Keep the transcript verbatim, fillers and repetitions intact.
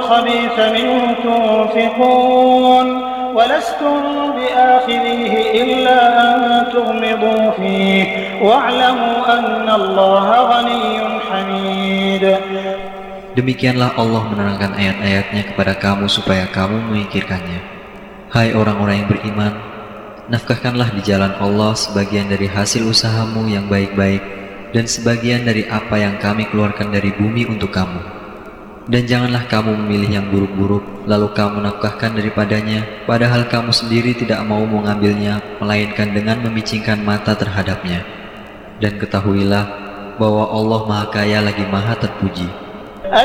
والخبيث منه تنفقون ولستم بآخذيه إلا أن تغمضوا فيه واعلموا أن الله غني حميد. Demikianlah Allah menerangkan ayat-ayatnya kepada kamu supaya kamu memikirkannya. Hai orang-orang yang beriman, nafkahkanlah di jalan Allah sebagian dari hasil usahamu yang baik-baik dan sebagian dari apa yang kami keluarkan dari bumi untuk kamu. Dan janganlah kamu memilih yang buruk-buruk lalu kamu nafkahkan daripadanya, padahal kamu sendiri tidak mau mengambilnya melainkan dengan memicingkan mata terhadapnya. Dan ketahuilah bahwa Allah Maha Kaya lagi Maha Terpuji.